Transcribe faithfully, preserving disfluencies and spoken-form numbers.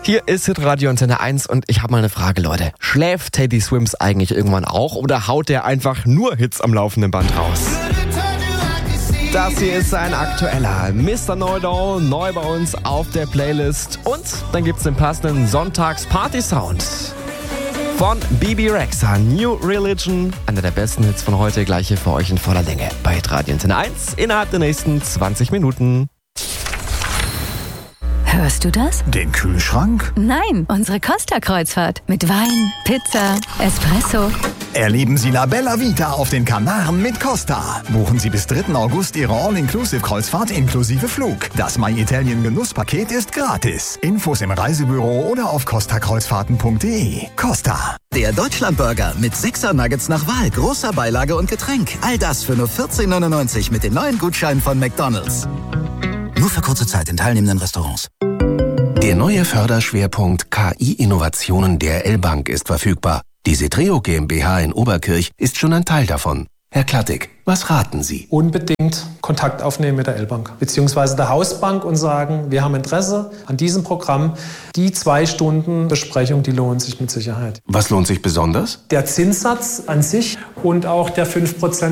Hier ist Hitradio Antenne eins und ich habe mal eine Frage, Leute. Schläft Teddy Swims eigentlich irgendwann auch oder haut der einfach nur Hits am laufenden Band raus? Das hier ist sein aktueller Mister Know-it-all, neu bei uns auf der Playlist. Und dann gibt's den passenden Sonntags-Party-Sound von Bebe Rexha, New Religion. Einer der besten Hits von heute, gleich hier für euch in voller Länge bei Hitradio Antenne eins innerhalb der nächsten zwanzig Minuten. Hörst du das? Den Kühlschrank? Nein, unsere Costa-Kreuzfahrt. Mit Wein, Pizza, Espresso. Erleben Sie La Bella Vita auf den Kanaren mit Costa. Buchen Sie bis dritten August Ihre All-Inclusive-Kreuzfahrt inklusive Flug. Das My Italien Genusspaket ist gratis. Infos im Reisebüro oder auf costa kreuzfahrten punkt de. Costa. Der Deutschlandburger mit sechser Nuggets nach Wahl, großer Beilage und Getränk. All das für nur vierzehn neunundneunzig mit den neuen Gutscheinen von McDonald's. Nur für kurze Zeit in teilnehmenden Restaurants. Der neue Förderschwerpunkt K I-Innovationen der L-Bank ist verfügbar. Die Setreo GmbH in Oberkirch ist schon ein Teil davon. Herr Klattig, was raten Sie? Unbedingt Kontakt aufnehmen mit der L-Bank bzw. der Hausbank und sagen, wir haben Interesse an diesem Programm. Die zwei Stunden Besprechung, die lohnen sich mit Sicherheit. Was lohnt sich besonders? Der Zinssatz an sich und auch der fünf Prozent